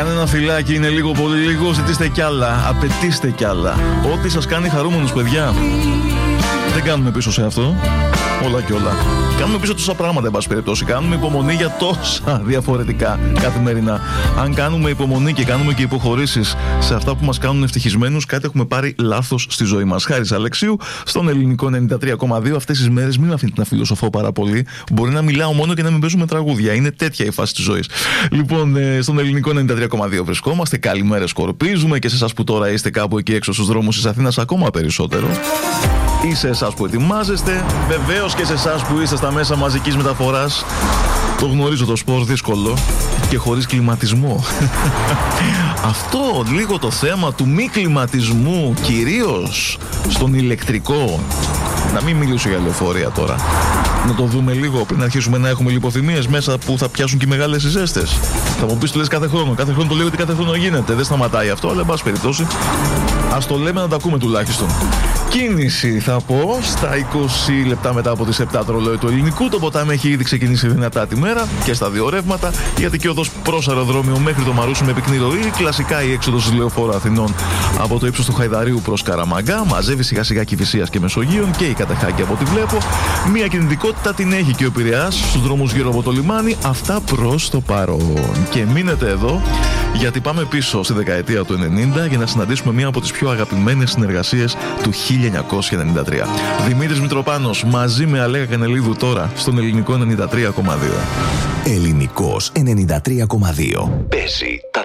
Αν ένα φυλάκι είναι λίγο πολύ λίγο, ζητήστε κι άλλα, απαιτήστε κι άλλα. Ό,τι σας κάνει χαρούμενους, παιδιά. Δεν κάνουμε πίσω σε αυτό. Όλα και όλα. Κάνουμε πίσω τόσα πράγματα, εν πάση περιπτώσει. Κάνουμε υπομονή για τόσα διαφορετικά καθημερινά. Αν κάνουμε υπομονή και κάνουμε και υποχωρήσεις σε αυτά που μας κάνουν ευτυχισμένους, κάτι έχουμε πάρει λάθος στη ζωή μας. Χάρης Αλεξίου, στον Ελληνικό 93,2. Αυτές τις μέρες μην αφήνετε να φιλοσοφώ πάρα πολύ. Μπορεί να μιλάω μόνο και να μην παίζουμε τραγούδια. Είναι τέτοια η φάση της ζωής. Λοιπόν, στον Ελληνικό 93,2 βρισκόμαστε. Καλημέρα, σκορπίζουμε και σε εσάς που τώρα είστε κάπου εκεί έξω στους δρόμους της Αθήνας, ακόμα περισσότερο. Ή σε εσάς που ετοιμάζεστε, βεβαίως και σε εσάς που είστε στα μέσα μαζικής μεταφοράς. Το γνωρίζω το σπορ δύσκολο και χωρίς κλιματισμό. Αυτό λίγο το θέμα του μη κλιματισμού, κυρίως στον ηλεκτρικό. Να μην μιλήσω για λεωφορεία τώρα. Να το δούμε λίγο πριν αρχίσουμε να έχουμε λιποθυμίες μέσα που θα πιάσουν και οι μεγάλες ζέστες. Θα μου πεις, το λες κάθε χρόνο. Κάθε χρόνο το λέω ότι κάθε χρόνο γίνεται. Δεν σταματάει αυτό, αλλά εν πάση περιπτώσει ας το λέμε να τα ακούμε τουλάχιστον. Κίνηση θα πω στα 20 λεπτά μετά από τις 7 το ρολόι του ελληνικού. Το ποτάμι έχει ήδη ξεκινήσει δυνατά τη μέρα και στα δύο ρεύματα, γιατί και οδός προς αεροδρόμιο μέχρι το Μαρούσι με πυκνή ροή. Κλασικά η έξοδος της Λεωφόρου Αθηνών από το ύψος του Χαϊδαρίου προς Καραμαγκά. Μαζεύει σιγά σιγά Κηφισίας και Μεσογείων και η Κατεχάκη από ό,τι βλέπω. Μια κινητικότητα την έχει και ο Πειραιάς στους δρόμους γύρω από το λιμάνι. Αυτά προς το παρόν. Και μείνετε εδώ, γιατί πάμε πίσω στη δεκαετία του 90 για να συναντήσουμε μία από τις πιο αγαπημένες συνεργασίες του 1993. Δημήτρης Μητροπάνος μαζί με Αλέκα Κανελίδου τώρα στον Ελληνικό 93,2. Ελληνικός 93,2. Παίζει τα